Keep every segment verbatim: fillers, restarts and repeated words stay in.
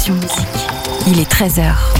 Conception Musique. Il est treize heures.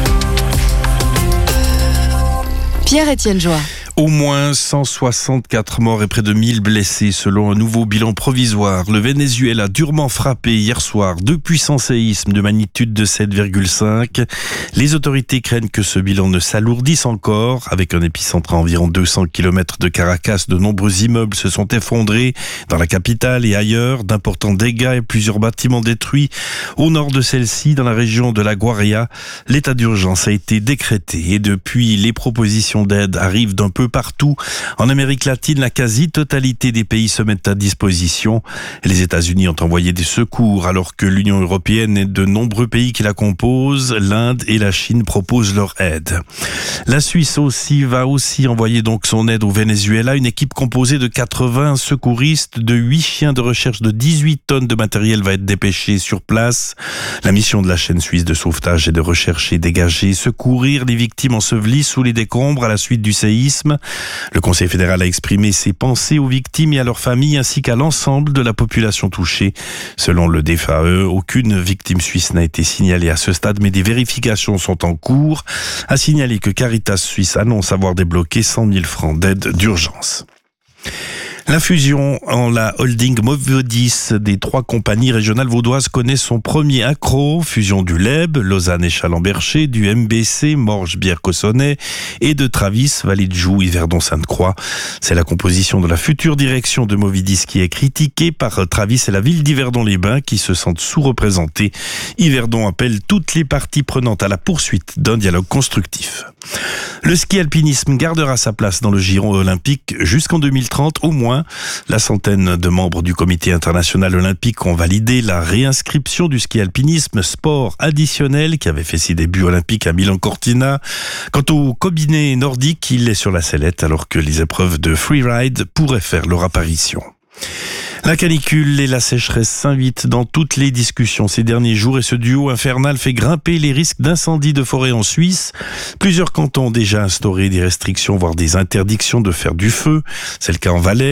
Pierre-Étienne Joie. Au moins cent soixante-quatre morts et près de mille blessés selon un nouveau bilan provisoire. Le Venezuela durement frappé hier soir. Deux puissants séismes de magnitude de sept virgule cinq. Les autorités craignent que ce bilan ne s'alourdisse encore. Avec un épicentre à environ deux cents kilomètres de Caracas, de nombreux immeubles se sont effondrés dans la capitale et ailleurs. D'importants dégâts et plusieurs bâtiments détruits. Au nord de celle-ci, dans la région de la Guaria, l'état d'urgence a été décrété. Et depuis, les propositions d'aide arrivent d'un peu partout. En Amérique latine, la quasi-totalité des pays se mettent à disposition. Les États-Unis ont envoyé des secours alors que l'Union européenne et de nombreux pays qui la composent, l'Inde et la Chine, proposent leur aide. La Suisse aussi va aussi envoyer donc son aide au Venezuela. Une équipe composée de quatre-vingts secouristes, de huit chiens de recherche, de dix-huit tonnes de matériel va être dépêchée sur place. La mission de la chaîne suisse de sauvetage est de rechercher, dégager, secourir les victimes ensevelies sous les décombres à la suite du séisme. Le Conseil fédéral a exprimé ses pensées aux victimes et à leurs familles ainsi qu'à l'ensemble de la population touchée. Selon le D F A E, aucune victime suisse n'a été signalée à ce stade, mais des vérifications sont en cours. A signaler que Caritas Suisse annonce avoir débloqué cent mille francs d'aide d'urgence. La fusion en la holding Moviodis des trois compagnies régionales vaudoises connaît son premier accro. Fusion du L E B, Lausanne et Chalon-Bercher, du M B C, Morges-Bière-Cossonay et de Travis, Vallée-de-Joux, Yverdon-Sainte-Croix. C'est la composition de la future direction de Moviodis qui est critiquée par Travis et la ville d'Yverdon-les-Bains qui se sentent sous-représentés. Yverdon appelle toutes les parties prenantes à la poursuite d'un dialogue constructif. Le ski alpinisme gardera sa place dans le giron olympique jusqu'en deux mille trente au moins. La centaine de membres du comité international olympique ont validé la réinscription du ski alpinisme, sport additionnel qui avait fait ses débuts olympiques à Milan-Cortina. Quant au combiné nordique, il est sur la sellette alors que les épreuves de freeride pourraient faire leur apparition. La canicule et la sécheresse s'invitent dans toutes les discussions ces derniers jours et ce duo infernal fait grimper les risques d'incendie de forêt en Suisse. Plusieurs cantons ont déjà instauré des restrictions, voire des interdictions de faire du feu. C'est le cas en Valais.